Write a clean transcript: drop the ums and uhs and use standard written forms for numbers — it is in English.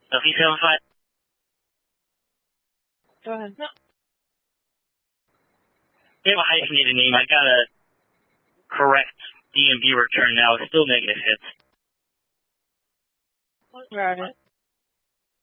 LP75. Go ahead. No. They have a hyphenated name. I got a correct DMV return now. It's still negative hits. Got it.